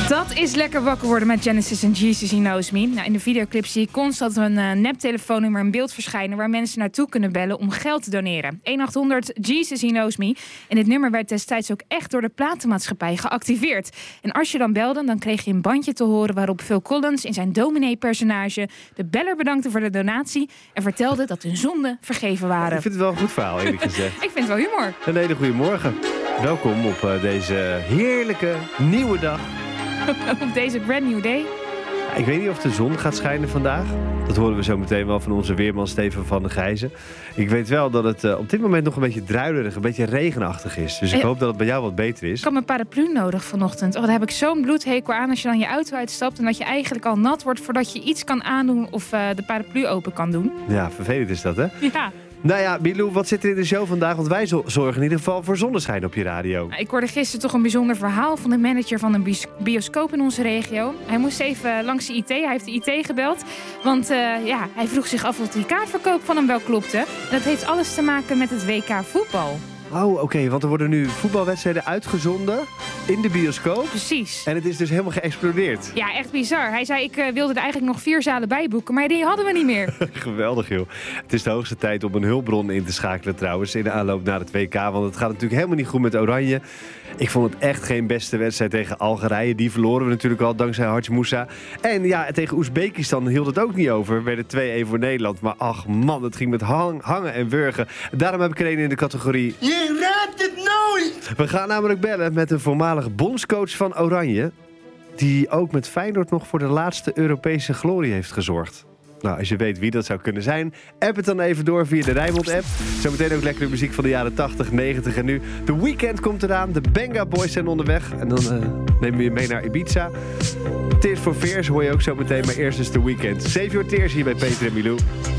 Dat is lekker wakker worden met Genesis en Jesus He Knows Me. Nou, in de videoclip zie je constant een neptelefoonnummer in beeld verschijnen waar mensen naartoe kunnen bellen om geld te doneren. 1800 Jesus He Knows Me. En dit nummer werd destijds ook echt door de platenmaatschappij geactiveerd. En als je dan belde, dan kreeg je een bandje te horen waarop Phil Collins in zijn dominee-personage de beller bedankte voor de donatie en vertelde dat hun zonden vergeven waren. Ik vind het wel een goed verhaal, eerlijk gezegd. Ik vind het wel humor. Een hele goede morgen. Welkom op deze heerlijke nieuwe dag. Op deze brand new day. Ik weet niet of de zon gaat schijnen vandaag. Dat horen we zo meteen wel van onze weerman Steven van der Gijzen. Ik weet wel dat het op dit moment nog een beetje druilerig, een beetje regenachtig is. Dus ik hoop dat het bij jou wat beter is. Ik had mijn paraplu nodig vanochtend. Oh, daar heb ik zo'n bloedhekel aan als je dan je auto uitstapt en dat je eigenlijk al nat wordt voordat je iets kan aandoen of de paraplu open kan doen. Ja, vervelend is dat, hè? Ja. Nou ja, Milou, wat zit er in de show vandaag? Want wij zorgen in ieder geval voor zonneschijn op je radio. Ik hoorde gisteren toch een bijzonder verhaal van de manager van een bioscoop in onze regio. Hij moest even langs de IT, hij heeft de IT gebeld. Want hij vroeg zich af of die kaartverkoop van hem wel klopte. En dat heeft alles te maken met het WK voetbal. Oh, oké, want er worden nu voetbalwedstrijden uitgezonden in de bioscoop. Precies. En het is dus helemaal geëxplodeerd. Ja, echt bizar. Hij zei, ik wilde er eigenlijk nog 4 zalen bij boeken, maar die hadden we niet meer. Geweldig, joh. Het is de hoogste tijd om een hulpbron in te schakelen trouwens in de aanloop naar het WK. Want het gaat natuurlijk helemaal niet goed met Oranje. Ik vond het echt geen beste wedstrijd tegen Algerije. Die verloren we natuurlijk al dankzij Hadj Moussa. En ja, tegen Oezbekistan hield het ook niet over. Werden 2-1 voor Nederland. Maar ach man, het ging met hangen en wurgen. Daarom heb ik er een in de categorie... Je raadt het nooit! We gaan namelijk bellen met een voormalig bondscoach van Oranje. Die ook met Feyenoord nog voor de laatste Europese glorie heeft gezorgd. Nou, als je weet wie dat zou kunnen zijn, app het dan even door via de Rijnmond-app. Zometeen ook lekkere muziek van de jaren 80, 90 en nu. The Weeknd komt eraan, de Benga Boys zijn onderweg. En dan nemen we je mee naar Ibiza. Tears for Fears hoor je ook zo meteen, maar eerst is The Weeknd. Save Your Tears hier bij Peter en Milou.